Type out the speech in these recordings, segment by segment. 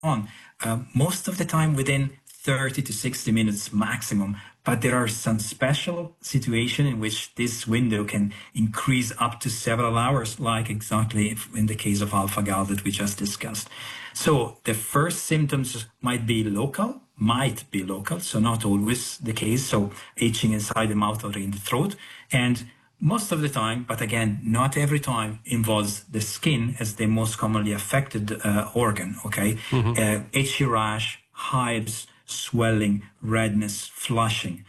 on, most of the time within 30 to 60 minutes maximum. But there are some special situations in which this window can increase up to several hours, like exactly in the case of alpha-gal that we just discussed. So the first symptoms might be local, so not always the case. So itching inside the mouth or in the throat. And most of the time, but again, not every time, involves the skin as the most commonly affected organ, okay? Itchy rash, hives, swelling, redness, flushing.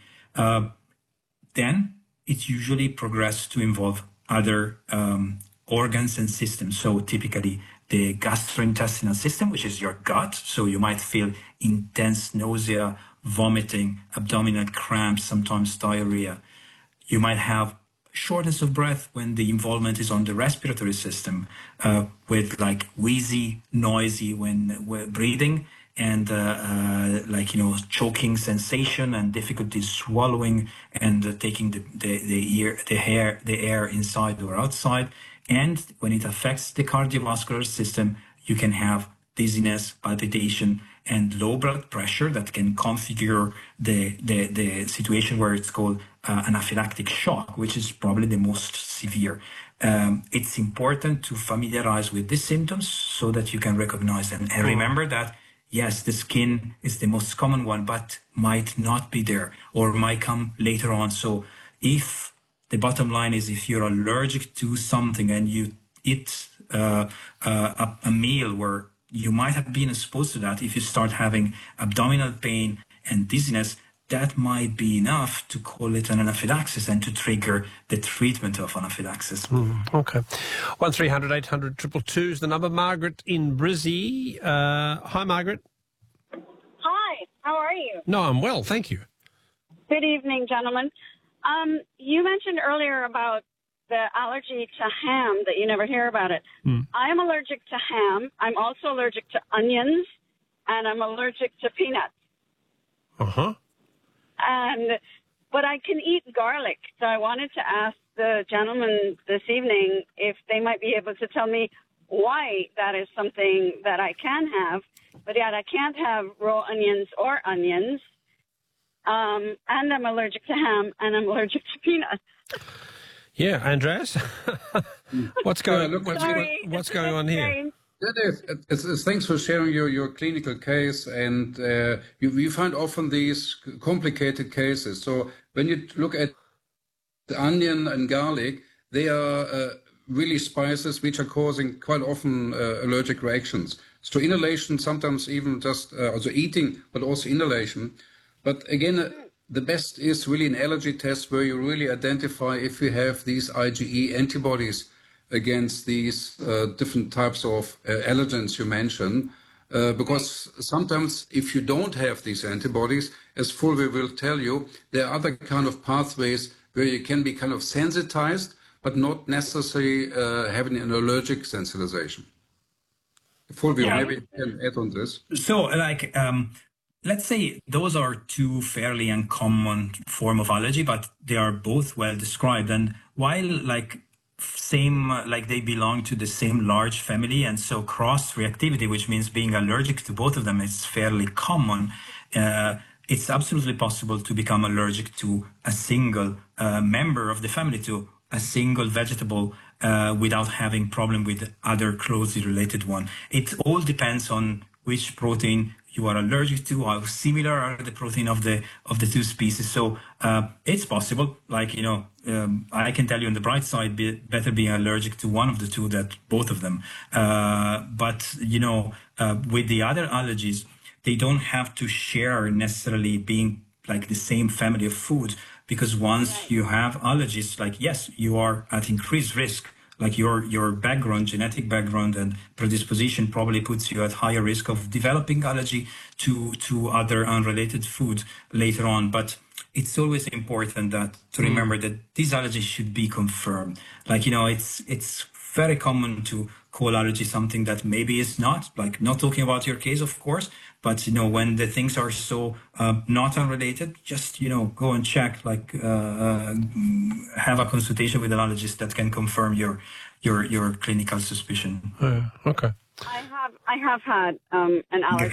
Then it usually progresses to involve other organs and systems. So typically the gastrointestinal system, which is your gut. So you might feel intense nausea, vomiting, abdominal cramps, sometimes diarrhea. You might have shortness of breath when the involvement is on the respiratory system, with like wheezy, noisy when we're breathing, and choking sensation and difficulty swallowing and taking the air inside or outside. And when it affects the cardiovascular system, you can have dizziness, palpitation, and low blood pressure that can configure the situation where it's called anaphylactic shock, which is probably the most severe. It's important to familiarize with these symptoms so that you can recognize them. And remember that, yes, the skin is the most common one, but might not be there or might come later on. So if the bottom line is if you're allergic to something and you eat a meal where you might have been exposed to that, if you start having abdominal pain and dizziness, that might be enough to call it an anaphylaxis and to trigger the treatment of anaphylaxis. Okay. 1300 800 222 is the number. Margaret in Brizzy. Hi, Margaret. Hi, how are you? No, I'm well, thank you. Good evening, gentlemen. You mentioned earlier about the allergy to ham, that you never hear about it. I am allergic to ham. I'm also allergic to onions, and I'm allergic to peanuts. But I can eat garlic. So I wanted to ask the gentleman this evening if they might be able to tell me why that is something that I can have, but yet I can't have raw onions or onions. And I'm allergic to ham, and I'm allergic to peanuts. Yeah, Andreas, what's going on here? Thanks for sharing your clinical case, and you find often these complicated cases. So when you look at the onion and garlic, they are really spices which are causing quite often allergic reactions. So inhalation, sometimes even just also eating, but also inhalation. But again, the best is really an allergy test where you really identify if you have these IgE antibodies against these different types of allergens you mentioned. Because sometimes if you don't have these antibodies, as Fulvi will tell you, there are other kind of pathways where you can be kind of sensitized, but not necessarily having an allergic sensitization. Fulvi, maybe you can add on this. So, let's say those are two fairly uncommon form of allergy, but they are both well described. And while they belong to the same large family, and so cross-reactivity, which means being allergic to both of them, is fairly common. It's absolutely possible to become allergic to a single member of the family, to a single vegetable, without having problem with other closely related one. It all depends on which protein you are allergic to, how similar are the protein of the two species. So it's possible. I can tell you on the bright side, better being allergic to one of the two than both of them. But with the other allergies, they don't have to share necessarily being like the same family of food, because once you have allergies, yes, you are at increased risk. Like your background, genetic background and predisposition probably puts you at higher risk of developing allergy to other unrelated food later on. But it's always important to remember that these allergies should be confirmed. It's very common to call allergy something that maybe is not, not talking about your case, of course, but, when the things are so not unrelated, just, go and check, have a consultation with an allergist that can confirm your clinical suspicion. Okay. I I have had an allergy.